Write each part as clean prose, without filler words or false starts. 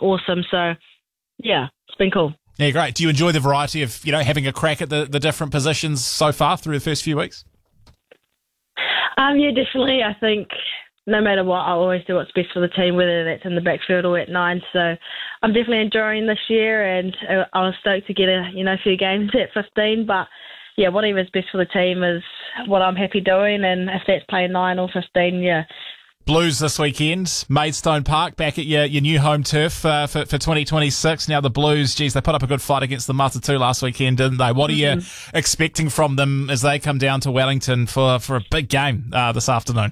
awesome. So, yeah, it's been cool. Yeah, great. Do you enjoy the variety of, having a crack at the different positions so far through the first few weeks? Yeah, definitely. I think no matter what, I'll always do what's best for the team, whether that's in the backfield or at 9. So I'm definitely enjoying this year, and I was stoked to get a few games at 15. But yeah, whatever's best for the team is what I'm happy doing, and if that's playing 9 or 15, yeah. Blues this weekend, Maidstone Park, back at your new home turf for 2026. Now the Blues, they put up a good fight against the Matatu last weekend, didn't they? What are you expecting from them as they come down to Wellington for a big game this afternoon?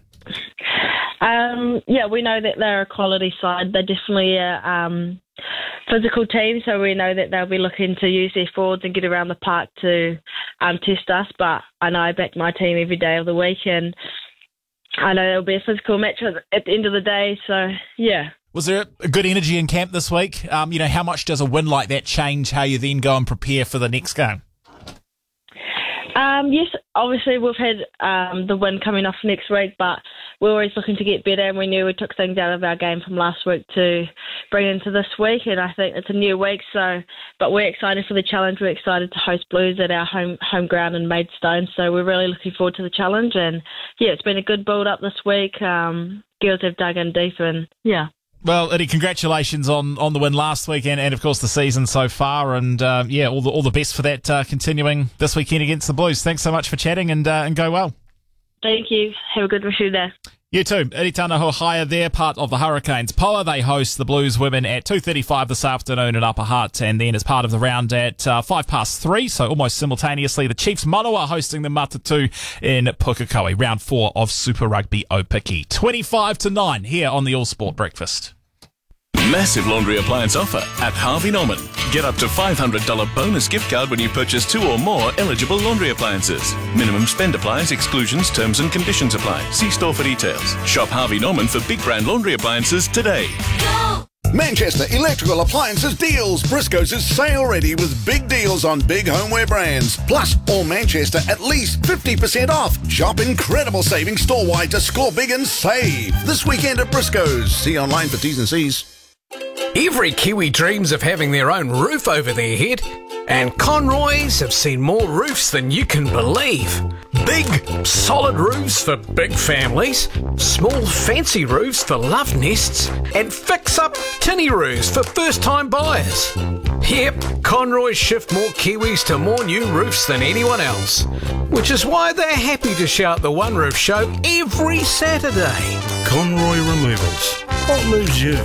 Yeah, we know that they're a quality side. They're definitely a physical team, so we know that they'll be looking to use their forwards and get around the park to test us. But I know I back my team every day of the week, and I know it'll be a physical match at the end of the day, so yeah. Was there a good energy in camp this week? How much does a win like that change how you then go and prepare for the next game? Yes, obviously we've had the win coming off next week, but we're always looking to get better, and we knew we took things out of our game from last week to bring into this week, and I think it's a new week, but we're excited for the challenge. We're excited to host Blues at our home ground in Maidstone, so we're really looking forward to the challenge, and yeah, it's been a good build-up this week. Girls have dug in deep, and yeah. Well, Eddie, congratulations on the win last weekend and, of course, the season so far. And, all the best for that continuing this weekend against the Blues. Thanks so much for chatting and go well. Thank you. Have a good rest of your day. You too. Eddie Tanahohaya, they're part of the Hurricanes. Poa, they host the Blues women at 2:35 this afternoon at Upper Hutt, and then as part of the round at 3:05, so almost simultaneously, the Chiefs Manawa hosting the Matatu in Pukekohe, round 4 of Super Rugby Opiki. 25-9 here on the All Sport Breakfast. Massive laundry appliance offer at Harvey Norman. Get up to $500 bonus gift card when you purchase 2 or more eligible laundry appliances. Minimum spend applies, exclusions, terms and conditions apply. See store for details. Shop Harvey Norman for big brand laundry appliances today. Go! Manchester Electrical Appliances deals. Briscoe's is sale ready with big deals on big homeware brands. Plus, all Manchester at least 50% off. Shop incredible savings store-wide to score big and save. This weekend at Briscoe's. See online for T's and C's. Every Kiwi dreams of having their own roof over their head, and Conroy's have seen more roofs than you can believe. Big, solid roofs for big families, small, fancy roofs for love nests, and fix-up tinny roofs for first-time buyers. Yep, Conroy's shift more Kiwis to more new roofs than anyone else, which is why they're happy to shout the One Roof Show every Saturday. Conroy Removals. What moves you?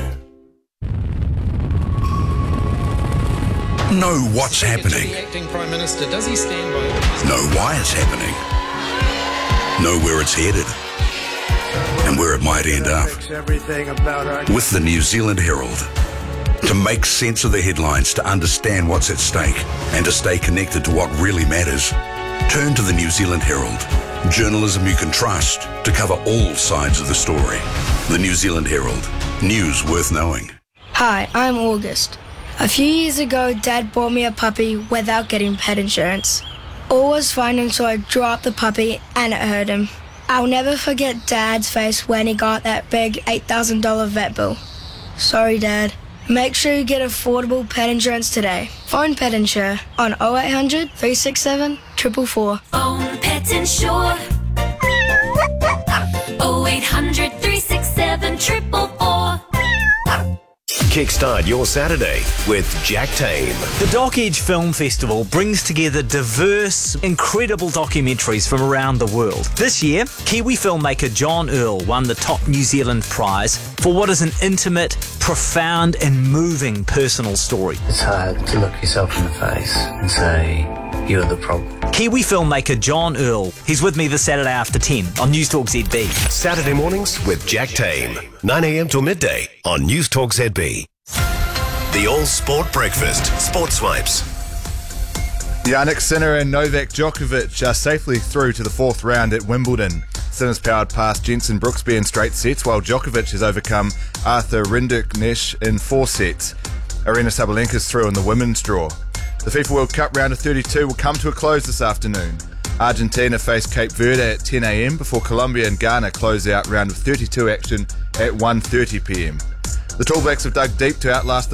Know what's happening. Acting Prime Minister, does he stand by? Know why it's happening. Know where it's headed. And where it might end up. With the New Zealand Herald. To make sense of the headlines, to understand what's at stake, and to stay connected to what really matters, turn to the New Zealand Herald. Journalism you can trust to cover all sides of the story. The New Zealand Herald. News worth knowing. Hi, I'm August. A few years ago, Dad bought me a puppy without getting pet insurance. All was fine until I drew up the puppy and it hurt him. I'll never forget Dad's face when he got that big $8,000 vet bill. Sorry, Dad. Make sure you get affordable pet insurance today. Phone Pet Insure on 0800 367 444. Phone Pet Insure 0800 367 444. Kickstart your Saturday with Jack Tame. The Doc Edge Film Festival brings together diverse, incredible documentaries from around the world. This year, Kiwi filmmaker John Earl won the top New Zealand prize for what is an intimate, profound and moving personal story. It's hard to look yourself in the face and say, you're the problem. Kiwi filmmaker John Earl. He's with me this Saturday after 10 on News Talk ZB. Saturday mornings with Jack Tame. 9 a.m. till midday on News Talk ZB. The All Sport Breakfast. Sports Swipes. Jannik Sinner and Novak Djokovic are safely through to the 4th round at Wimbledon. Sinner's powered past Jenson Brooksby in straight sets, while Djokovic has overcome Arthur Rinderknecht in 4 sets. Aryna Sabalenka's through in the women's draw. The FIFA World Cup round of 32 will come to a close this afternoon. Argentina face Cape Verde at 10 a.m. before Colombia and Ghana close out round of 32 action at 1:30 p.m. The Tall Blacks have dug deep to outlast the